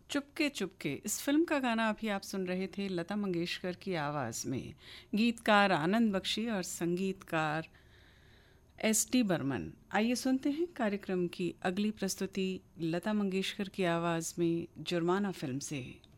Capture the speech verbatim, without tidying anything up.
चुपके चुपके इस फिल्म का गाना अभी आप सुन रहे थे लता मंगेशकर की आवाज़ में। गीतकार आनंद बख्शी और संगीतकार एस टी बर्मन। आइए सुनते हैं कार्यक्रम की अगली प्रस्तुति लता मंगेशकर की आवाज़ में जुर्माना फिल्म से।